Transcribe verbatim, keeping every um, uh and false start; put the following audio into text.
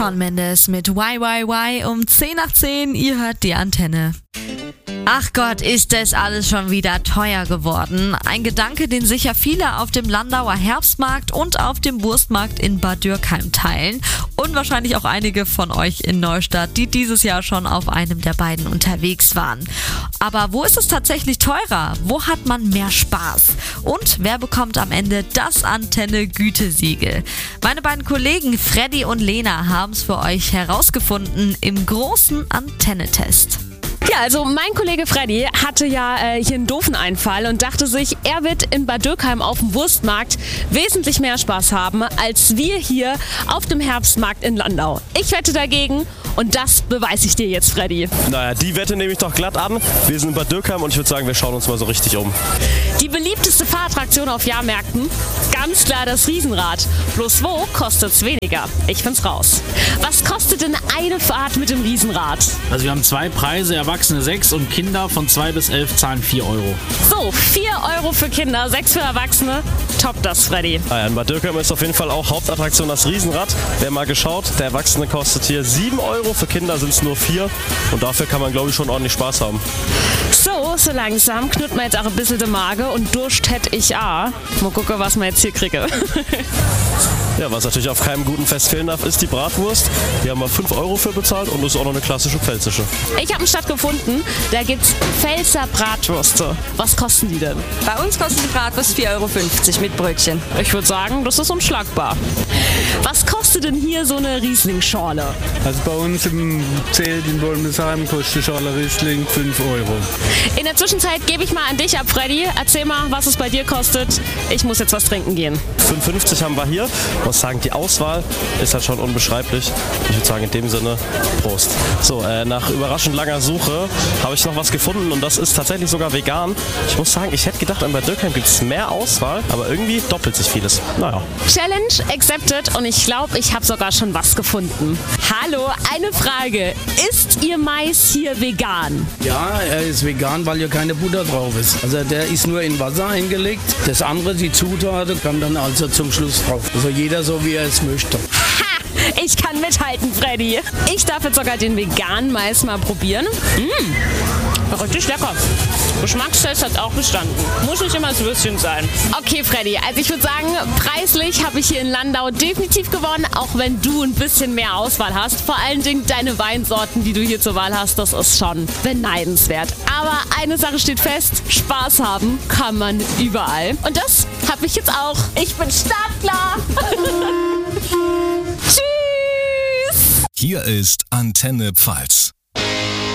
Shawn Mendes mit Why Why Why um zehn nach zehn. Ihr hört die Antenne. Ach Gott, ist das alles schon wieder teuer geworden. Ein Gedanke, den sicher viele auf dem Landauer Herbstmarkt und auf dem Wurstmarkt in Bad Dürkheim teilen. Und wahrscheinlich auch einige von euch in Neustadt, die dieses Jahr schon auf einem der beiden unterwegs waren. Aber wo ist es tatsächlich teurer? Wo hat man mehr Spaß? Und wer bekommt am Ende das Antenne-Gütesiegel? Meine beiden Kollegen Freddy und Lena haben es für euch herausgefunden im großen Antenne-Test. Ja, also mein Kollege Freddy hatte ja äh, hier einen doofen Einfall und dachte sich, er wird in Bad Dürkheim auf dem Wurstmarkt wesentlich mehr Spaß haben, als wir hier auf dem Herbstmarkt in Landau. Ich wette dagegen und das beweise ich dir jetzt, Freddy. Naja, die Wette nehme ich doch glatt an. Wir sind in Bad Dürkheim und ich würde sagen, wir schauen uns mal so richtig um. Die beliebteste Fahrattraktion auf Jahrmärkten? Ganz klar das Riesenrad. Bloß wo kostet's weniger? Ich find's raus. Was kostet denn eine Fahrt mit dem Riesenrad? Also wir haben zwei Preise, Erwachsene sechs und Kinder von zwei bis elf zahlen vier Euro. So, vier Euro für Kinder, sechs für Erwachsene. Top das, Freddy. Naja, in Bad Dürkheim ist auf jeden Fall auch Hauptattraktion das Riesenrad. Wer mal geschaut, der Erwachsene kostet hier sieben Euro, für Kinder sind es nur vier. Und dafür kann man, glaube ich, schon ordentlich Spaß haben. So, so langsam knurrt mir jetzt auch ein bisschen die Magen und Durst hätte ich auch. Mal gucken, was wir jetzt hier kriegen. Ja, was natürlich auf keinem guten Fest fehlen darf, ist die Bratwurst. Hier haben wir fünf Euro für bezahlt und das ist auch noch eine klassische pfälzische. Ich habe eine Stadt gefunden, da gibt's Pfälzer Bratwürste. Was kosten die denn? Bei uns kostet die Bratwurst vier Euro fünfzig mit Brötchen. Ich würde sagen, das ist unschlagbar. Was kostet denn hier so eine Riesling-Schorle? Also bei uns im Zelt in Wolmesheim kostet Schorle Riesling fünf Euro. In der Zwischenzeit gebe ich mal an dich ab, Freddy. Erzähl mal, was es bei dir kostet. Ich muss jetzt was trinken gehen. fünf fünfzig haben wir hier. Ich muss sagen, die Auswahl ist halt schon unbeschreiblich. Ich würde sagen, in dem Sinne, Prost. So, äh, nach überraschend langer Suche habe ich noch was gefunden und das ist tatsächlich sogar vegan. Ich muss sagen, ich hätte gedacht, in Bad Dürkheim gibt es mehr Auswahl, aber irgendwie doppelt sich vieles. Naja. Challenge accepted und ich glaube, ich habe sogar schon was gefunden. Hallo, eine Frage. Ist Ihr Mais hier vegan? Ja, er ist vegan, weil ja keine Butter drauf ist. Also der ist nur in Wasser eingelegt. Das andere, die Zutaten, kann dann also zum Schluss drauf. Also jeder so, wie er es möchte. Ha! Ich kann mithalten, Freddy. Ich darf jetzt sogar den veganen Mais mal probieren. Mmh, richtig lecker. Geschmackstest hat auch bestanden. Muss nicht immer das Würstchen sein. Okay, Freddy, also ich würde sagen, preislich habe ich hier in Landau definitiv gewonnen, auch wenn du ein bisschen mehr Auswahl hast. Vor allen Dingen deine Weinsorten, die du hier zur Wahl hast, das ist schon beneidenswert. Aber eine Sache steht fest, Spaß haben kann man überall. Und das habe ich jetzt auch. Ich bin startklar. Tschüss! Hier ist Antenne Pfalz.